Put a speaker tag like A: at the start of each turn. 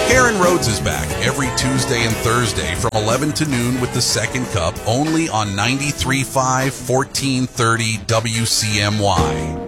A: Aaron Rhodes is back every Tuesday and Thursday from 11 to noon with the second cup, only on 93.5 1430 WCMY.